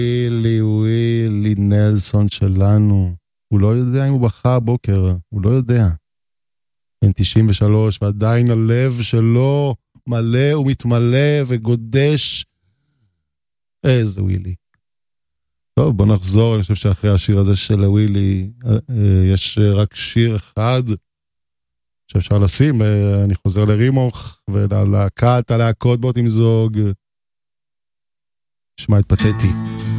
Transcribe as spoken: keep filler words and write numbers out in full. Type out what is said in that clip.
ווילי, ווילי נלסון שלנו. הוא לא יודע אם הוא בכה הבוקר, הוא לא יודע. בן תשעים ושלוש, ועדיין הלב שלו מלא ומתמלא וגודש. איזה ווילי. טוב, בוא נחזור, אני חושב שאחרי השיר הזה של ווילי, יש רק שיר אחד שאפשר לשים, אני חוזר לרימוך ולהקת הלהקות באות עם זוג. שמע את פתטי.